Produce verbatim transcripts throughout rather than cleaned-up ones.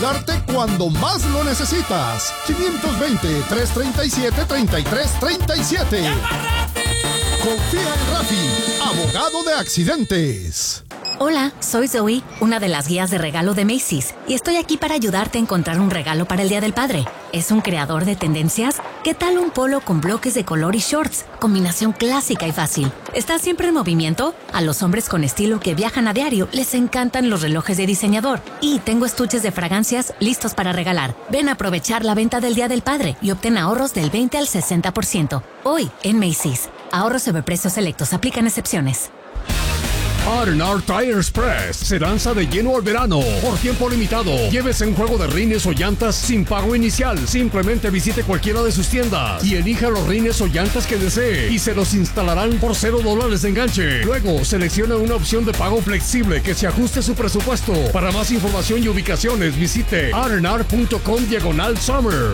ayudarte cuando más lo necesitas. quinientos veinte, trescientos treinta y siete, treinta y tres treinta y siete. Confía en Rafi, abogado de accidentes. Hola, soy Zoe, una de las guías de regalo de Macy's, y estoy aquí para ayudarte a encontrar un regalo para el Día del Padre. ¿Es un creador de tendencias? ¿Qué tal un polo con bloques de color y shorts? Combinación clásica y fácil. ¿Estás siempre en movimiento? A los hombres con estilo que viajan a diario les encantan los relojes de diseñador. Y tengo estuches de fragancias listos para regalar. Ven a aprovechar la venta del Día del Padre y obtén ahorros del veinte al sesenta por ciento. Hoy en Macy's. Ahorros sobre precios selectos. Aplican excepciones. R and R Tire Express se lanza de lleno al verano por tiempo limitado. Llévese un juego de rines o llantas sin pago inicial. Simplemente visite cualquiera de sus tiendas y elija los rines o llantas que desee y se los instalarán por cero dólares de enganche. Luego seleccione una opción de pago flexible que se ajuste a su presupuesto. Para más información y ubicaciones visite r and r punto com diagonal summer.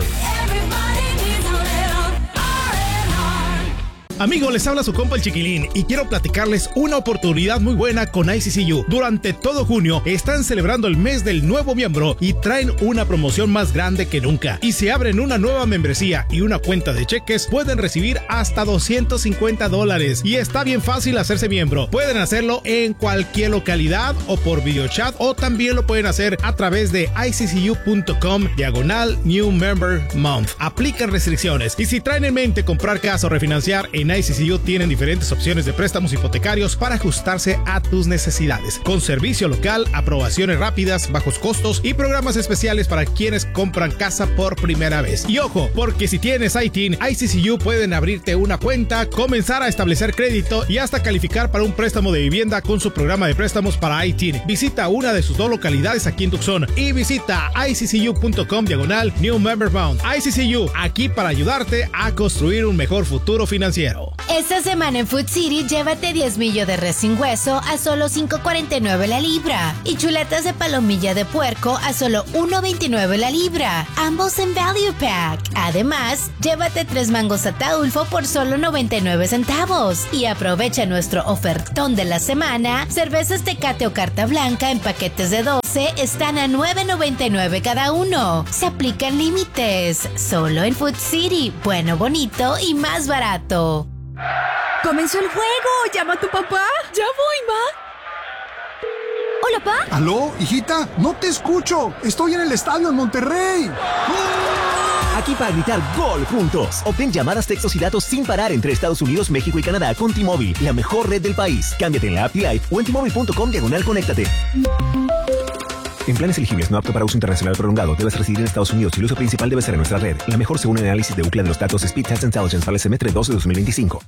Amigos, les habla su compa el Chiquilín y quiero platicarles una oportunidad muy buena con I C C U. Durante todo junio están celebrando el mes del nuevo miembro y traen una promoción más grande que nunca. Y si abren una nueva membresía y una cuenta de cheques, pueden recibir hasta doscientos cincuenta dólares. Y está bien fácil hacerse miembro. Pueden hacerlo en cualquier localidad o por videochat, o también lo pueden hacer a través de i c c u punto com diagonal New Member Month. Aplican restricciones. Y si traen en mente comprar casa o refinanciar, en I C C U tienen diferentes opciones de préstamos hipotecarios para ajustarse a tus necesidades, con servicio local, aprobaciones rápidas, bajos costos y programas especiales para quienes compran casa por primera vez. Y ojo, porque si tienes I T I N, I C C U pueden abrirte una cuenta, comenzar a establecer crédito y hasta calificar para un préstamo de vivienda con su programa de préstamos para I T I N. Visita una de sus dos localidades aquí en Tucson y visita i c c u punto com diagonal New Member Month. I C C U, aquí para ayudarte a construir un mejor futuro financiero. Esta semana en Food City, llévate diez millo de res sin hueso a solo cinco cuarenta y nueve la libra y chuletas de palomilla de puerco a solo uno veintinueve la libra, ambos en Value Pack. Además, llévate tres mangos Ataulfo por solo noventa y nueve centavos y aprovecha nuestro ofertón de la semana. Cervezas Tecate o Carta Blanca en paquetes de doce están a nueve noventa y nueve cada uno. Se aplican límites. Solo en Food City. Bueno, bonito y más barato. ¡Comenzó el juego! ¡Llama a tu papá! ¡Ya voy, ma! Hola, pa. ¿Aló, hijita? No te escucho. Estoy en el estadio en Monterrey. Aquí para gritar gol juntos. Obtén llamadas, textos y datos sin parar entre Estados Unidos, México y Canadá con T-Mobile, la mejor red del país. Cámbiate en la app T-Life o en T Mobile punto com diagonal conéctate. En planes elegibles no apto para uso internacional prolongado, debes residir en Estados Unidos y el uso principal debe ser en nuestra red. La mejor según el análisis de Ookla de los datos Speed Test Intelligence para el semestre dos de dos mil veinticinco.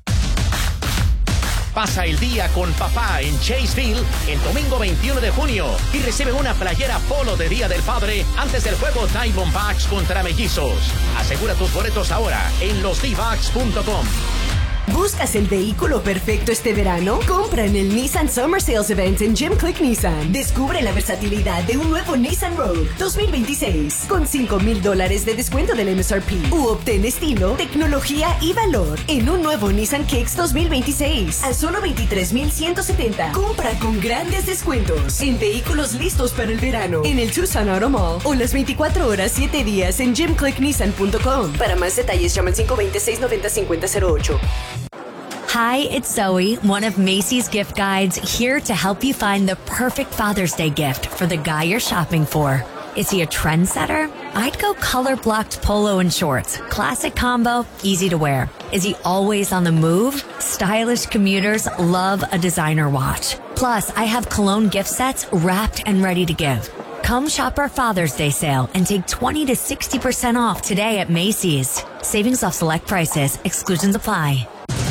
Pasa el día con papá en Chaseville el domingo veintiuno de junio y recibe una playera polo de Día del Padre antes del juego Diamondbacks contra Mellizos. Asegura tus boletos ahora en los d backs punto com. ¿Buscas el vehículo perfecto este verano? Compra en el Nissan Summer Sales Event en Jim Click Nissan. Descubre la versatilidad de un nuevo Nissan Rogue dos mil veintiséis con cinco mil dólares de descuento del M S R P u obtén estilo, tecnología y valor en un nuevo Nissan Kicks dos mil veintiséis a solo veintitrés mil ciento setenta. Compra con grandes descuentos en vehículos listos para el verano en el Tucson Auto Mall o las veinticuatro horas, siete días en jim click nissan punto com. Para más detalles llaman cinco dos cero, seis nueve cero, cinco cero cero ocho. Hi, it's Zoe, one of Macy's gift guides, here to help you find the perfect Father's Day gift for the guy you're shopping for. Is he a trendsetter? I'd go color-blocked polo and shorts. Classic combo, easy to wear. Is he always on the move? Stylish commuters love a designer watch. Plus, I have cologne gift sets wrapped and ready to give. Come shop our Father's Day sale and take twenty to sixty percent off today at Macy's. Savings off select prices. Exclusions apply.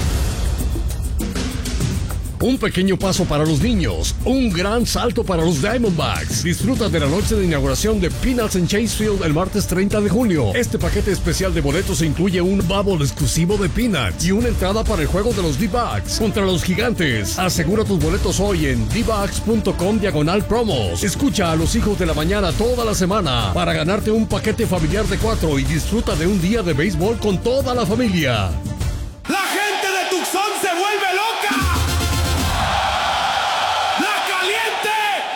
Un pequeño paso para los niños, un gran salto para los Diamondbacks. Disfruta de la noche de inauguración de Peanuts en Chasefield el martes treinta de junio. Este paquete especial de boletos incluye un bubble exclusivo de Peanuts y una entrada para el juego de los D-Backs contra los Gigantes. Asegura tus boletos hoy en d backs punto com diagonal promos. Escucha a los hijos de la mañana toda la semana para ganarte un paquete familiar de cuatro y disfruta de un día de béisbol con toda la familia.